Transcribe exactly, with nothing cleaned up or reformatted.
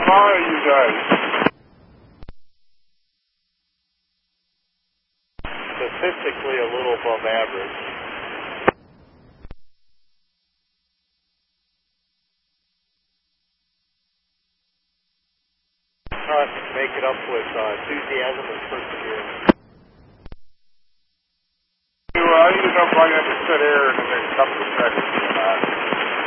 How are you guys? Statistically a little above average. Uh, make it up with uh, enthusiasm and perseverance. I ended up right at the set area.